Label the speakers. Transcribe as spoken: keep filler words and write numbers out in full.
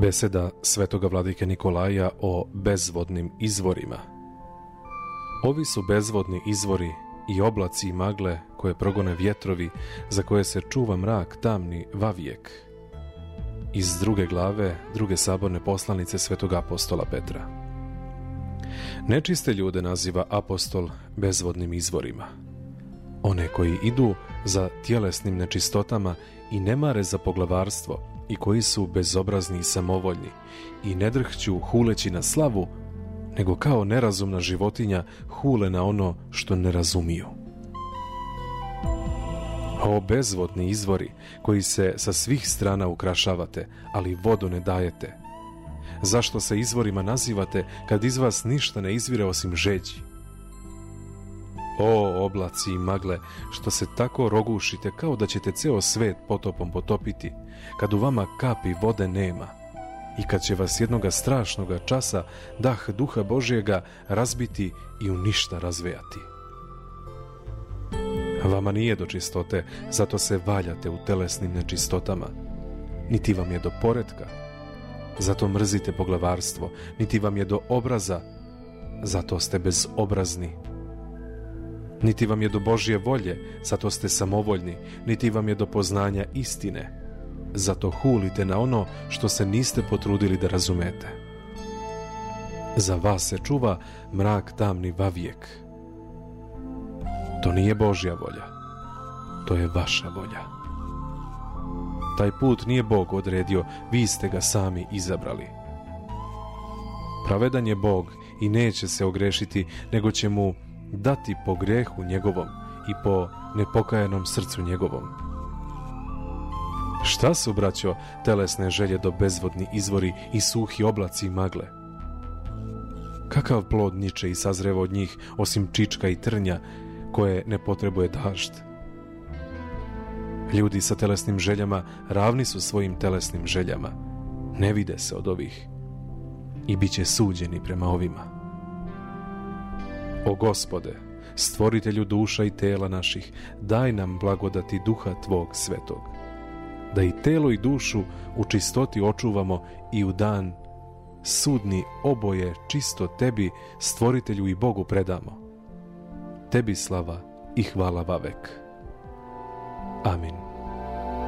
Speaker 1: Beseda svetoga vladike Nikolaja o bezvodnim izvorima. Ovi su bezvodni izvori i oblaci i magle koje progone vjetrovi, za koje se čuva mrak tamni vavijek. Iz druge glave druge saborne poslanice svetog apostola Petra. Nečiste ljude naziva apostol bezvodnim izvorima. One koji idu za tjelesnim nečistotama i ne mare za poglavarstvo, i koji su bezobrazni i samovoljni i ne drhću huleći na slavu, nego kao nerazumna životinja hule na ono što ne razumiju. O bezvodni izvori koji se sa svih strana ukrašavate, ali vodu ne dajete. Zašto se izvorima nazivate kad iz vas ništa ne izvire osim žeđi? O oblaci i magle, što se tako rogušite kao da ćete ceo svet potopom potopiti, kad u vama kapi vode nema i kad će vas jednoga strašnoga časa dah duha Božjega razbiti i u ništa razvejati. Vama nije do čistote, zato se valjate u telesnim nečistotama, niti vam je do poretka, zato mrzite poglavarstvo, niti vam je do obraza, zato ste bezobrazni. Niti vam je do Božje volje, zato ste samovoljni, niti vam je do poznanja istine, zato hulite na ono što se niste potrudili da razumete. Za vas se čuva mrak tamni vavijek. To nije Božja volja, to je vaša volja. Taj put nije Bog odredio, vi ste ga sami izabrali. Pravedan je Bog i neće se ogrešiti, nego će mu dati po grehu njegovom i po nepokajanom srcu njegovom. Šta su, braćo, telesne želje do bezvodni izvori i suhi oblaci i magle? Kakav plod niče i sazreva od njih, osim čička i trnja, koje ne potrebuje dažd? Ljudi sa telesnim željama ravni su svojim telesnim željama, ne vide se od ovih i bit će suđeni prema ovima. O Gospode, stvoritelju duša i tela naših, daj nam blagodati duha Tvog svetog, da i telo i dušu u čistoti očuvamo i u dan sudni oboje čisto Tebi, stvoritelju i Bogu predamo. Tebi slava i hvala vavek. Amin.